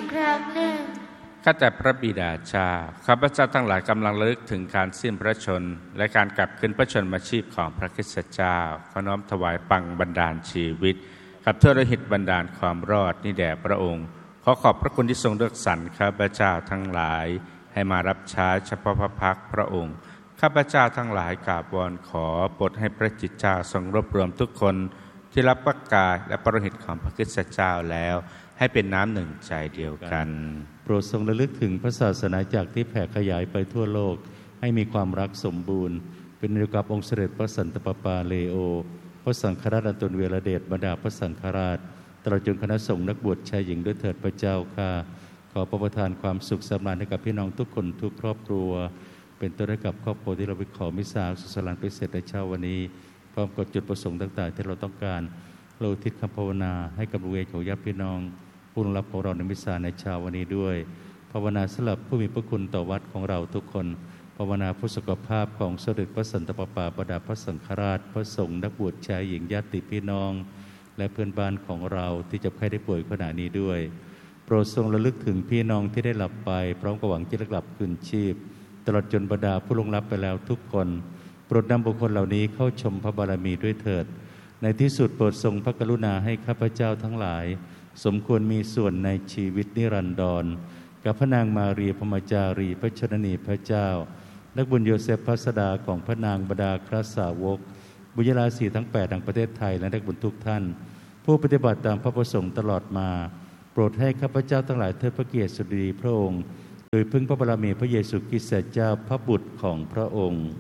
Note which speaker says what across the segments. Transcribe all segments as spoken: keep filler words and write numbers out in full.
Speaker 1: ครั้งหนึ่ง
Speaker 2: ข้าแต่พระบิดาเจ้าข้าพเจ้าทั้งหลายกำลังระลึกถึงการสิ้นพระชนม์และการกลับคืนพระชนมาชีพของพระคริสตเจ้าขอน้อมถวายปังบันดาลชีวิตกับถ้วยโลหิตบันดาลความรอดนี้แด่พระองค์ขอขอบพระคุณที่ทรงเลือกสรรข้าพเจ้าทั้งหลายให้มารับใช้เฉพาะพระพักพระองค์ข้าพเจ้าทั้งหลายกราบวอนขอโปรดให้พระจิตเจ้าทรงรวบรวมทุกคนที่รับพระกายและพระโลหิตของพระคริสตเจ้าแล้วให้เป็นน้ำหนึ่งใจเดียวกัน
Speaker 3: โปรดทรงระลึกถึงพระศาสนาจักรที่แผ่ขยายไปทั่วโลกให้มีความรักสมบูรณ์เป็นเดียวกับองค์เสด็จพระสันตะปาปาเลโอพระสังฆราชอันตนเวรเดชบรรดาพระสังฆราชตลอดจนคณะสงฆ์นักบวชชายหญิงด้วยเถิดพระเจ้าค่ะขอประทานความสุขสำราญให้กับพี่น้องทุกคนทุกครอบครัวเป็นต้นให้กับครอบครัวที่เราไปขอมิสาสุสลานไปเสร็จในเช้าวันนี้พร้อมกับจุดประสงค์ต่างๆที่เราต้องการเราอุทิศคำภาวนาให้กับเวรของญาติพี่น้องผู้รับของเราในมิสาในเช้าวันนี้ด้วยภาวนาสำหรับผู้มีพระคุณต่อวัดของเราทุกคนภาวนาผู้สุขภาพของสมเด็จพระสันตะปาปาบรรดาพระสังฆราชพระสงฆ์นักบวชชายหญิงญาติพี่น้องและเพื่อนบ้านของเราที่เจ็บไข้ได้ป่วยขณะนี้ด้วยโปรดทรงระลึกถึงพี่น้องที่ได้หลับไปพร้อมกับหวังที่จะกลับคืนชีพตลอดจนบรรดาผู้ล่วงลับไปแล้วทุกคนโปรดนำบุคคลเหล่านี้เข้าชมพระบารมีด้วยเถิดในที่สุดโปรดทรงพระกรุณาให้ข้าพเจ้าทั้งหลายสมควรมีส่วนในชีวิตนิรันดรกับพระนางมารีพรหมจารีพระชนนีพระเจ้านักบุญโยเซฟพัสดาของพระนางบรรดาครสาวกบุญราศีทั้งแปดแห่งประเทศไทยและนักบุญทุกท่านผู้ปฏิบัติตามพระประสงค์ตลอดมาโปรดให้ข้าพเจ้าทั้งหลายเทิดพระเกียรติสุดีพระองค์โดยพึ่งพระบารมีพระเยซูคริสต์เจ้าพระบุตรของพระองค์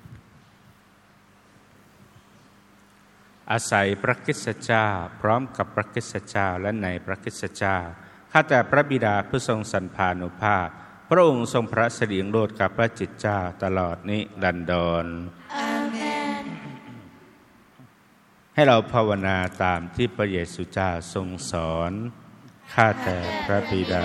Speaker 2: อาศัยพระคริสตเจ้าพร้อมกับพระคริสตเจ้าและในพระคริสตเจ้าข้าแต่พระบิดาผู้ทรงสันพานุภาพพระองค์ทรงพระสิริโรจน์กับพระจิตเจ้าตลอดนิรันดร
Speaker 1: อาเมน
Speaker 2: ให้เราภาวนาตามที่พระเยซูเจ้าทรงสอนข้าแต่พระบิดา